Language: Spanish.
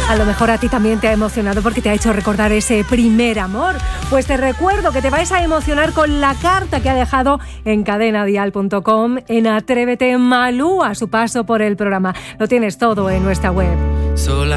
A lo mejor a ti también te ha emocionado porque te ha hecho recordar ese primer amor. Pues te recuerdo que te vais a emocionar con la carta que ha dejado en cadenadial.com en Atrévete Malú a su paso por el programa. Lo tienes todo en nuestra web.